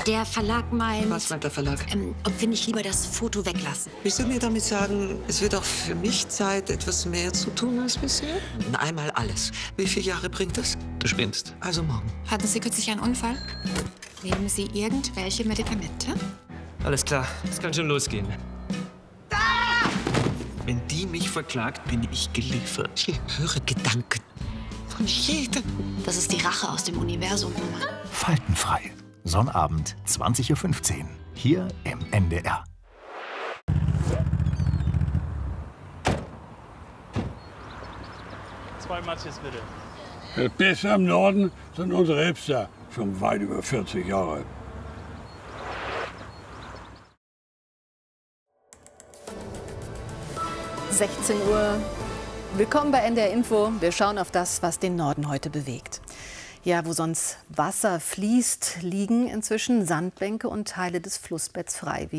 Der Verlag meint... Was meint der Verlag? Ob wir nicht lieber das Foto weglassen. Willst du mir damit sagen, es wird auch für mich Zeit, etwas mehr zu tun als bisher? Einmal alles. Wie viele Jahre bringt das? Du spinnst. Also morgen. Hatten Sie kürzlich einen Unfall? Nehmen Sie irgendwelche Medikamente? Alles klar, es kann schon losgehen. Wenn die mich verklagt, bin ich geliefert. Ich höre Gedanken von jedem. Das ist die Rache aus dem Universum, Roman. Faltenfrei. Sonnabend, 20:15 Uhr. Hier im NDR. Zwei Matjes, bitte. Das Beste im Norden sind unsere Hipster, schon weit über 40 Jahre. Uhr. Willkommen bei NDR Info. Wir schauen auf das, was den Norden heute bewegt. Ja, wo sonst Wasser fließt, liegen inzwischen Sandbänke und Teile des Flussbetts frei.